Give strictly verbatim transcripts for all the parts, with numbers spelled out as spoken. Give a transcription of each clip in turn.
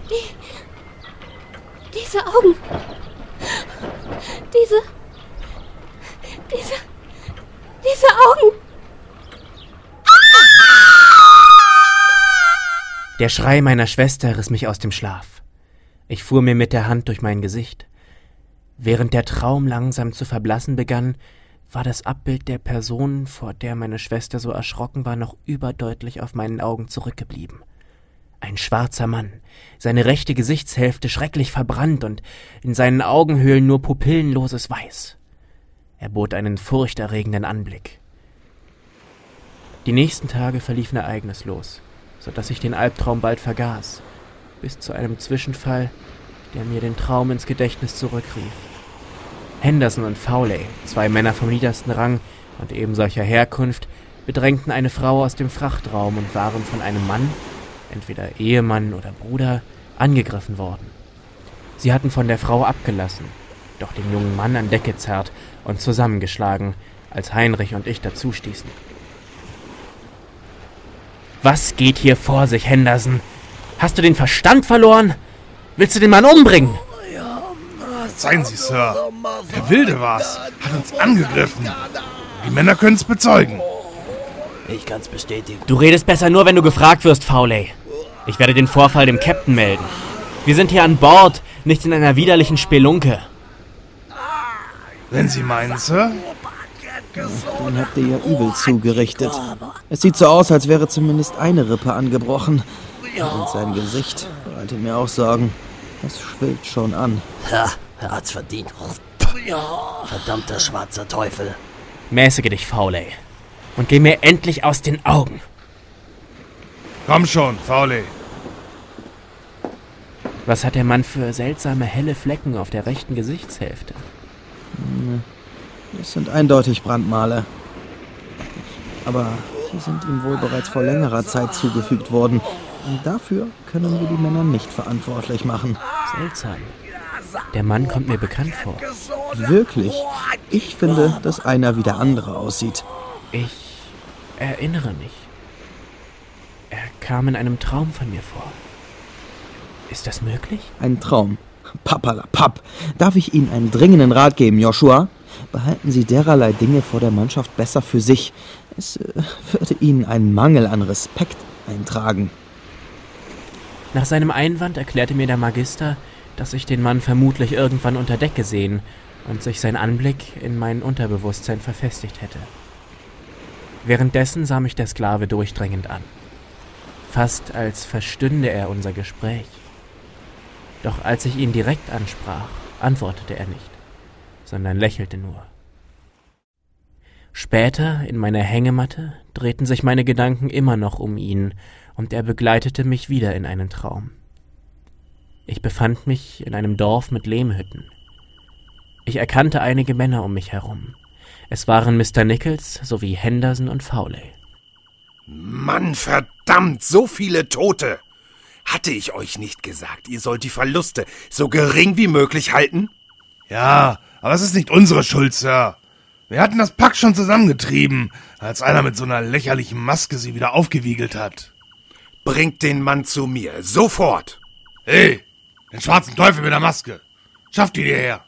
Die... Diese Augen... Diese... Diese... Diese Augen... Der Schrei meiner Schwester riss mich aus dem Schlaf. Ich fuhr mir mit der Hand durch mein Gesicht. Während der Traum langsam zu verblassen begann, war das Abbild der Person, vor der meine Schwester so erschrocken war, noch überdeutlich auf meinen Augen zurückgeblieben. Ein schwarzer Mann, seine rechte Gesichtshälfte schrecklich verbrannt und in seinen Augenhöhlen nur pupillenloses Weiß. Er bot einen furchterregenden Anblick. Die nächsten Tage verliefen ereignislos, so dass ich den Albtraum bald vergaß, bis zu einem Zwischenfall, der mir den Traum ins Gedächtnis zurückrief. Henderson und Fowley, zwei Männer vom niedersten Rang und eben solcher Herkunft, bedrängten eine Frau aus dem Frachtraum und waren von einem Mann, entweder Ehemann oder Bruder, angegriffen worden. Sie hatten von der Frau abgelassen, doch den jungen Mann an Deck gezerrt und zusammengeschlagen, als Heinrich und ich dazustießen. »Was geht hier vor sich, Henderson? Hast du den Verstand verloren? Willst du den Mann umbringen?« Seien Sie, Sir. Der Wilde war's. Hat uns angegriffen. Die Männer können's bezeugen. Ich kann's bestätigen. Du redest besser nur, wenn du gefragt wirst, Fowley. Ich werde den Vorfall dem Captain melden. Wir sind hier an Bord, nicht in einer widerlichen Spelunke. Wenn Sie meinen, Sir? Den habt ihr ja übel zugerichtet. Es sieht so aus, als wäre zumindest eine Rippe angebrochen. Und sein Gesicht bereitet mir auch Sorgen. Es schwillt schon an. Ja, er hat's verdient. Verdammter schwarzer Teufel. Mäßige dich, Fowley. Und geh mir endlich aus den Augen. Komm schon, Fowley. Was hat der Mann für seltsame helle Flecken auf der rechten Gesichtshälfte? Das sind eindeutig Brandmale. Aber sie sind ihm wohl bereits vor längerer Zeit zugefügt worden. Und dafür können wir die Männer nicht verantwortlich machen. Seltsam. Der Mann kommt mir bekannt vor. Wirklich? Ich finde, dass einer wie der andere aussieht. Ich erinnere mich. Er kam in einem Traum von mir vor. Ist das möglich? Ein Traum. Pappalapapp. Darf ich Ihnen einen dringenden Rat geben, Joshua? Behalten Sie dererlei Dinge vor der Mannschaft besser für sich. Es äh, würde Ihnen einen Mangel an Respekt eintragen. Nach seinem Einwand erklärte mir der Magister, dass ich den Mann vermutlich irgendwann unter Deck gesehen und sich sein Anblick in mein Unterbewusstsein verfestigt hätte. Währenddessen sah mich der Sklave durchdringend an. Fast als verstünde er unser Gespräch. Doch als ich ihn direkt ansprach, antwortete er nicht, sondern lächelte nur. Später, in meiner Hängematte, drehten sich meine Gedanken immer noch um ihn, und er begleitete mich wieder in einen Traum. Ich befand mich in einem Dorf mit Lehmhütten. Ich erkannte einige Männer um mich herum. Es waren Mister Nichols sowie Henderson und Fowley. Mann, verdammt, so viele Tote! Hatte ich euch nicht gesagt, ihr sollt die Verluste so gering wie möglich halten? Ja, aber es ist nicht unsere Schuld, Sir. Wir hatten das Pack schon zusammengetrieben, als einer mit so einer lächerlichen Maske sie wieder aufgewiegelt hat. Bringt den Mann zu mir, sofort! Hey, den schwarzen Teufel mit der Maske. Schafft ihn hierher.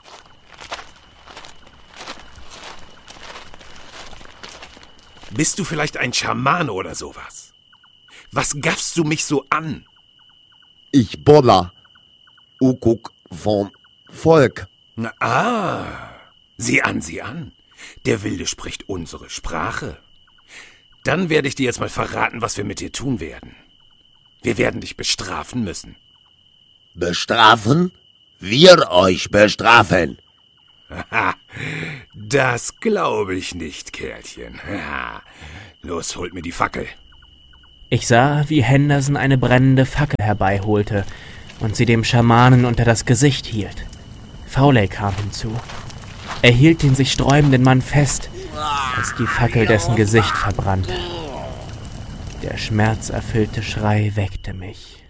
Bist du vielleicht ein Schamane oder sowas? Was gaffst du mich so an? Ich Bolla, Ukuk vom Volk. Na, ah, sieh an, sieh an. Der Wilde spricht unsere Sprache. Dann werde ich dir jetzt mal verraten, was wir mit dir tun werden. Wir werden dich bestrafen müssen. Bestrafen? Wir euch bestrafen. Haha, das glaube ich nicht, Kerlchen. Los, holt mir die Fackel. Ich sah, wie Henderson eine brennende Fackel herbeiholte und sie dem Schamanen unter das Gesicht hielt. Fowley kam hinzu. Er hielt den sich sträubenden Mann fest, als die Fackel dessen Gesicht verbrannte. Der schmerzerfüllte Schrei weckte mich.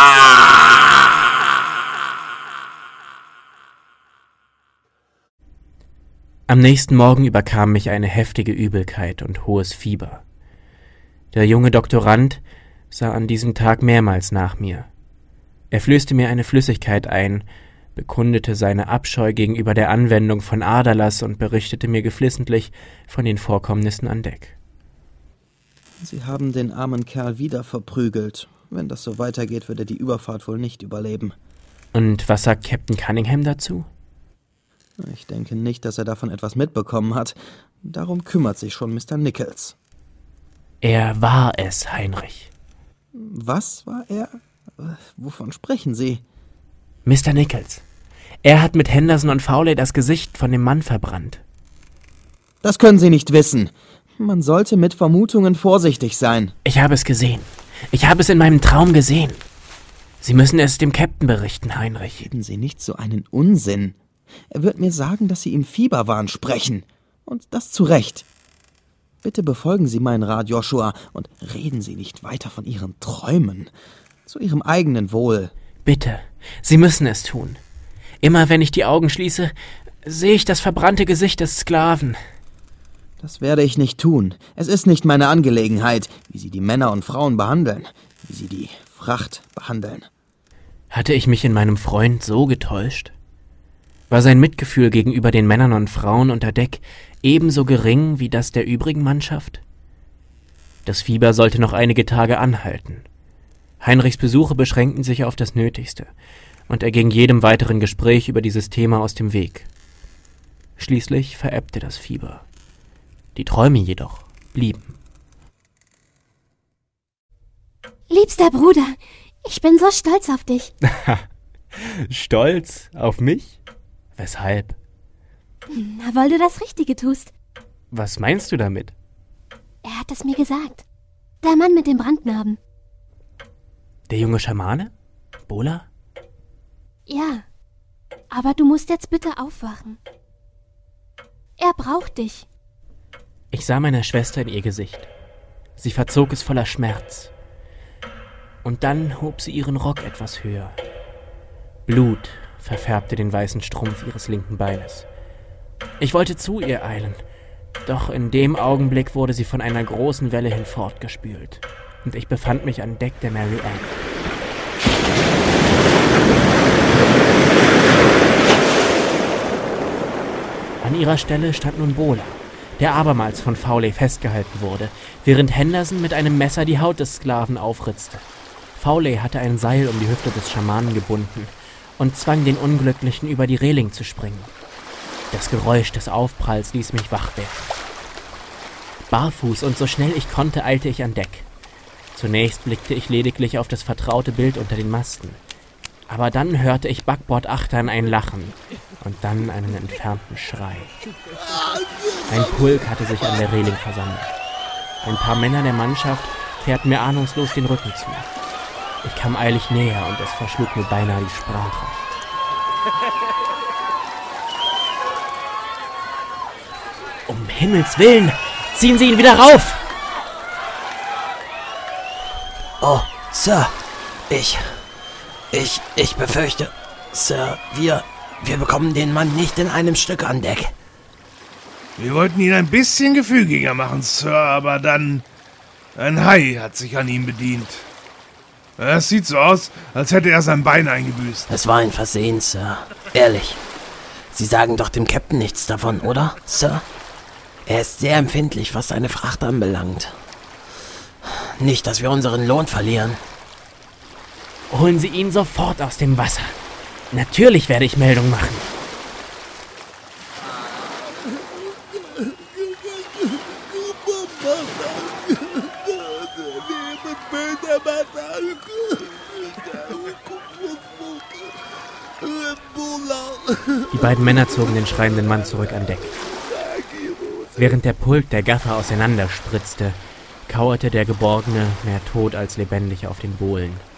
Am nächsten Morgen überkam mich eine heftige Übelkeit und hohes Fieber. Der junge Doktorand sah an diesem Tag mehrmals nach mir. Er flößte mir eine Flüssigkeit ein, bekundete seine Abscheu gegenüber der Anwendung von Aderlass und berichtete mir geflissentlich von den Vorkommnissen an Deck. Sie haben den armen Kerl wieder verprügelt. Wenn das so weitergeht, wird er die Überfahrt wohl nicht überleben. Und was sagt Captain Cunningham dazu? Ich denke nicht, dass er davon etwas mitbekommen hat. Darum kümmert sich schon Mister Nichols. Er war es, Heinrich. Was war er? Wovon sprechen Sie? Mister Nichols. Er hat mit Henderson und Fowley das Gesicht von dem Mann verbrannt. Das können Sie nicht wissen. Man sollte mit Vermutungen vorsichtig sein. Ich habe es gesehen. Ich habe es in meinem Traum gesehen. Sie müssen es dem Captain berichten, Heinrich. Reden Sie nicht so einen Unsinn. Er wird mir sagen, dass Sie im Fieberwahn sprechen. Und das zu Recht. Bitte befolgen Sie meinen Rat, Joshua, und reden Sie nicht weiter von Ihren Träumen. Zu Ihrem eigenen Wohl. Bitte, Sie müssen es tun. Immer wenn ich die Augen schließe, sehe ich das verbrannte Gesicht des Sklaven. Das werde ich nicht tun. Es ist nicht meine Angelegenheit, wie Sie die Männer und Frauen behandeln, wie Sie die Fracht behandeln. Hatte ich mich in meinem Freund so getäuscht? War sein Mitgefühl gegenüber den Männern und Frauen unter Deck ebenso gering wie das der übrigen Mannschaft? Das Fieber sollte noch einige Tage anhalten. Heinrichs Besuche beschränkten sich auf das Nötigste, und er ging jedem weiteren Gespräch über dieses Thema aus dem Weg. Schließlich verebbte das Fieber. Die Träume jedoch blieben. Liebster Bruder, ich bin so stolz auf dich. Stolz auf mich? Weshalb? Na, weil du das Richtige tust. Was meinst du damit? Er hat es mir gesagt. Der Mann mit den Brandnarben. Der junge Schamane? Bola? Ja, aber du musst jetzt bitte aufwachen. Er braucht dich. Ich sah meiner Schwester in ihr Gesicht. Sie verzog es voller Schmerz. Und dann hob sie ihren Rock etwas höher. Blut verfärbte den weißen Strumpf ihres linken Beines. Ich wollte zu ihr eilen, doch in dem Augenblick wurde sie von einer großen Welle hinfortgespült, und ich befand mich an Deck der Mary Ann. An ihrer Stelle stand nun Bola, der abermals von Fowley festgehalten wurde, während Henderson mit einem Messer die Haut des Sklaven aufritzte. Fowley hatte ein Seil um die Hüfte des Schamanen gebunden und zwang den Unglücklichen über die Reling zu springen. Das Geräusch des Aufpralls ließ mich wach werden. Barfuß und so schnell ich konnte, eilte ich an Deck. Zunächst blickte ich lediglich auf das vertraute Bild unter den Masten. Aber dann hörte ich Backbordachtern ein Lachen und dann einen entfernten Schrei. Ein Pulk hatte sich an der Reling versammelt. Ein paar Männer der Mannschaft kehrten mir ahnungslos den Rücken zu. Ich kam eilig näher und es verschlug mir beinahe die Sprache. Um Himmels Willen, ziehen Sie ihn wieder rauf! Oh, Sir, ich, ich, ich befürchte, Sir, wir, wir bekommen den Mann nicht in einem Stück an Deck. Wir wollten ihn ein bisschen gefügiger machen, Sir, aber dann... Ein Hai hat sich an ihm bedient. Es sieht so aus, als hätte er sein Bein eingebüßt. Es war ein Versehen, Sir. Ehrlich. Sie sagen doch dem Captain nichts davon, oder, Sir? Er ist sehr empfindlich, was seine Fracht anbelangt. Nicht, dass wir unseren Lohn verlieren. Holen Sie ihn sofort aus dem Wasser. Natürlich werde ich Meldung machen. Die beiden Männer zogen den schreienden Mann zurück an Deck. Während der Pulk der Gaffer auseinanderspritzte, kauerte der Geborgene mehr tot als lebendig auf den Bohlen.